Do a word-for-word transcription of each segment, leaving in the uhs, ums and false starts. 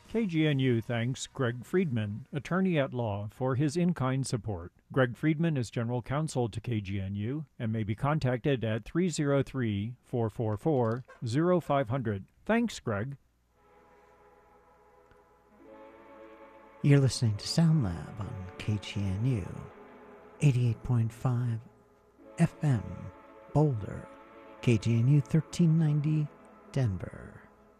K G N U thanks Greg Friedman, attorney at law, for his in-kind support. Greg Friedman is general counsel to K G N U and may be contacted at three oh three, four four four, oh five hundred. Thanks, Greg. You're listening to Sound Lab on K G N U, eighty-eight point five F M, Boulder, K G N U thirteen ninety, Denver.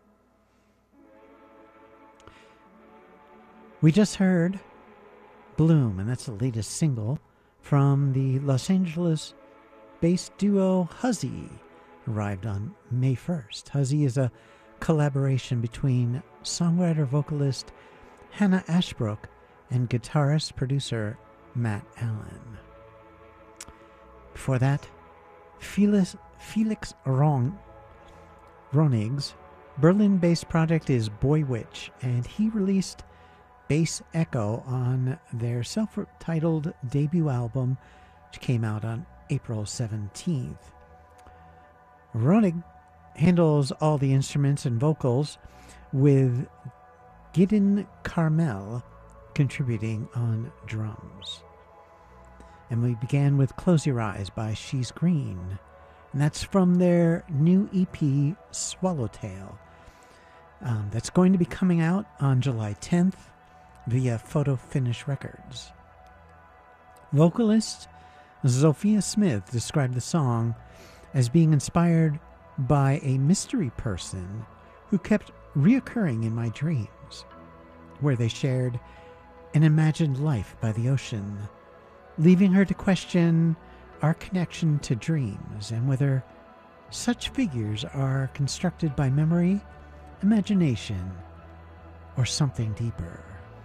We just heard Bloom, and that's the latest single from the Los Angeles-based duo Huzzy, arrived on May first. Huzzy is a collaboration between songwriter-vocalist Hannah Ashbrook and guitarist-producer Matt Allen. Before that, Felix, Felix Ron, Ronig's Berlin-based project is Boy Witch, and he released Bass Echo on their self-titled debut album, which came out on April seventeenth. Ronig handles all the instruments and vocals, with Gideon Carmel contributing on drums. And we began with Close Your Eyes by She's Green, and that's from their new E P, Swallowtail. Um, that's going to be coming out on July tenth via Photo Finish Records. Vocalist Sophia Smith described the song as being inspired by a mystery person who kept reoccurring in my dreams, where they shared an imagined life by the ocean, leaving her to question our connection to dreams and whether such figures are constructed by memory, imagination, or something deeper.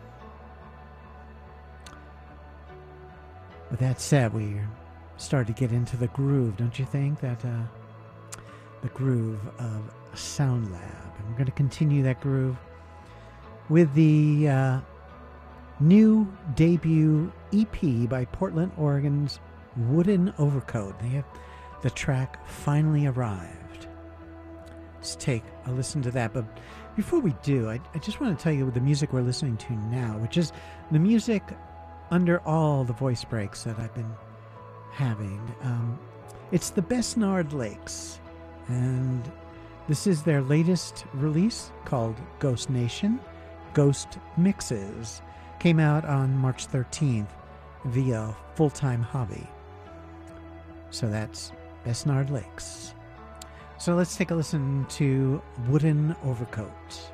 With that said, we start to get into the groove, don't you think? That uh, the groove of Sound Lab. And we're going to continue that groove with the uh, new debut E P by Portland, Oregon's Wooden Overcoat. They have the track Finally Arrived. Let's take a listen to that. But before we do, I, I just want to tell you the music we're listening to now, which is the music under all the voice breaks that I've been having. Um, it's the Besnard Lakes, and this is their latest release called Ghost Nation, Ghost Mixes. Came out on March thirteenth via Full Time Hobby. So that's Besnard Lakes. So let's take a listen to Wooden Overcoat.